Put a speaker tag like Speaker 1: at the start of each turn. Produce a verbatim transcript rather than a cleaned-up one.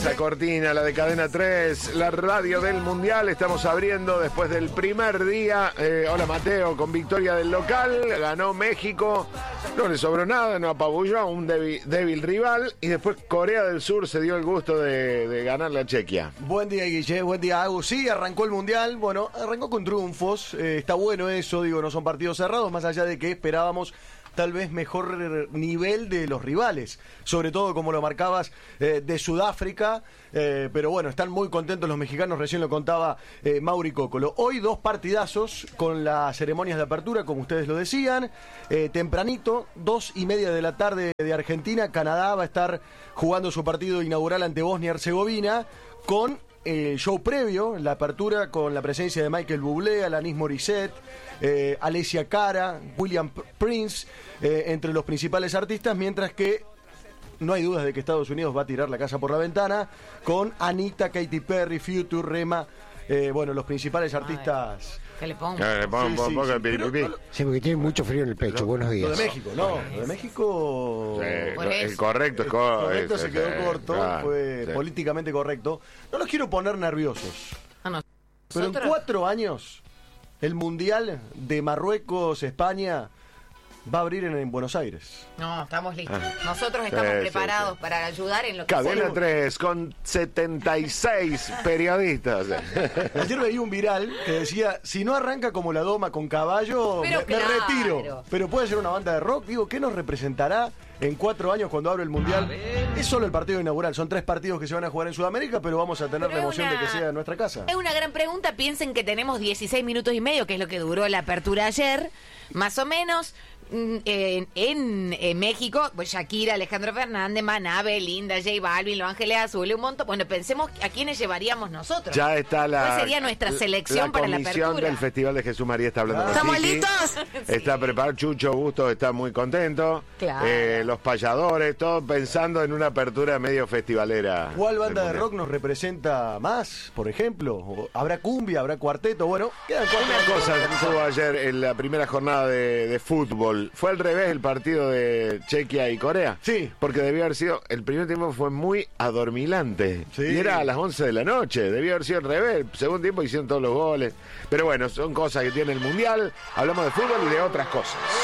Speaker 1: Esa cortina, la de Cadena tres, la radio del Mundial. Estamos abriendo después del primer día. Eh, hola Mateo, con victoria del local. Ganó México. No le sobró nada, no apabulló a un débil, débil rival. Y después Corea del Sur se dio el gusto de, de ganarle a Chequia.
Speaker 2: Buen día, Guille. Buen día, Agus. Sí, arrancó el Mundial. Bueno, arrancó con triunfos. Eh, está bueno eso, digo, no son partidos cerrados, más allá de que esperábamos tal vez mejor nivel de los rivales, sobre todo como lo marcabas eh, de Sudáfrica, eh, pero bueno, están muy contentos los mexicanos, recién lo contaba eh, Mauri Cócolo. Hoy dos partidazos con las ceremonias de apertura, como ustedes lo decían, eh, tempranito, dos y media de la tarde de Argentina, Canadá va a estar jugando su partido inaugural ante Bosnia-Herzegovina con el show previo, la apertura con la presencia de Michael Bublé, Alanis Morissette, eh, Alessia Cara, William Prince, eh, entre los principales artistas, mientras que no hay dudas de que Estados Unidos va a tirar la casa por la ventana con Anita, Katy Perry, Future, Rema, eh, bueno, los principales artistas.
Speaker 3: Que le pongo.
Speaker 1: Eh, le pongo un
Speaker 2: Sí, sí,
Speaker 1: poco
Speaker 2: sí,
Speaker 1: de
Speaker 2: pero-
Speaker 1: piripipí.
Speaker 4: Sí, porque tiene mucho frío en el pecho. Buenos días.
Speaker 2: Lo de México, no, lo de México...
Speaker 1: Sí,
Speaker 3: Por
Speaker 1: el
Speaker 3: eso.
Speaker 1: correcto es
Speaker 2: El
Speaker 1: co-
Speaker 2: correcto
Speaker 1: es-
Speaker 2: se
Speaker 1: es-
Speaker 2: quedó
Speaker 1: eh,
Speaker 2: corto,
Speaker 1: claro,
Speaker 2: fue
Speaker 1: sí.
Speaker 2: políticamente correcto. No los quiero poner nerviosos,
Speaker 3: Ah, no.
Speaker 2: pero en
Speaker 3: Nosotros-
Speaker 2: cuatro años el Mundial de Marruecos-España va a abrir en, en Buenos Aires.
Speaker 3: No, estamos listos. Nosotros estamos
Speaker 1: Sí, sí,
Speaker 3: preparados
Speaker 1: sí.
Speaker 3: para ayudar en lo que
Speaker 1: Cadena
Speaker 3: sea.
Speaker 1: tres con setenta y seis periodistas.
Speaker 2: Ayer veía un viral que decía, si no arranca como la doma con caballo,
Speaker 3: Pero
Speaker 2: me, me
Speaker 3: claro.
Speaker 2: retiro. Pero puede ser una banda de rock. Digo, ¿qué nos representará en cuatro años cuando abre el Mundial? Es solo el partido inaugural, son tres partidos que se van a jugar en Sudamérica, pero vamos a tener
Speaker 3: Pero
Speaker 2: la
Speaker 3: es
Speaker 2: emoción
Speaker 3: una-
Speaker 2: de que sea en nuestra casa.
Speaker 3: Es una gran pregunta. Piensen que tenemos dieciséis minutos y medio, que es lo que duró la apertura ayer, más o menos. Mm, En, en, en México, pues Shakira, Alejandro Fernández, Maná, Linda, J Balvin, Los Ángeles Azules, un montón. Bueno, pensemos a quiénes llevaríamos nosotros.
Speaker 1: Ya está la.
Speaker 3: ¿Cuál sería nuestra selección
Speaker 1: la
Speaker 3: para la
Speaker 1: comisión
Speaker 3: apertura?
Speaker 1: del Festival de Jesús María está hablando con
Speaker 3: ¿Estamos
Speaker 1: Chiqui.
Speaker 3: listos?
Speaker 1: Está
Speaker 3: Sí.
Speaker 1: preparado. Chucho Bustos está muy contento.
Speaker 3: Claro.
Speaker 1: Eh, los payadores, todos pensando en una apertura medio festivalera.
Speaker 2: ¿Cuál banda
Speaker 1: del
Speaker 2: de
Speaker 1: Mundial.
Speaker 2: rock nos representa más, por ejemplo? ¿O ¿Habrá cumbia, habrá cuarteto? Bueno, quedan cuatro
Speaker 1: Una cosa
Speaker 2: bandas.
Speaker 1: que tuvo ayer en la primera jornada de, de fútbol. Fue al revés el partido de Chequia y Corea.
Speaker 2: Sí.
Speaker 1: Porque debió haber sido. El primer tiempo fue muy adormilante.
Speaker 2: Sí.
Speaker 1: Y era a las once de la noche. Debió haber sido al revés. El segundo tiempo hicieron todos los goles. Pero bueno, son cosas que tiene el mundial. Hablamos de fútbol y de otras cosas.